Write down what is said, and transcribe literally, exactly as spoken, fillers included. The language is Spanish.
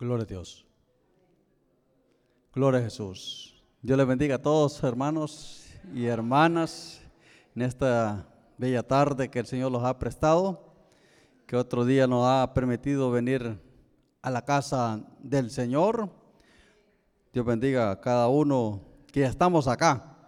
Gloria a Dios. Gloria a Jesús. Dios les bendiga a todos, hermanos y hermanas, en esta bella tarde que el Señor los ha prestado, que otro día nos ha permitido venir a la casa del Señor. Dios bendiga a cada uno que ya estamos acá.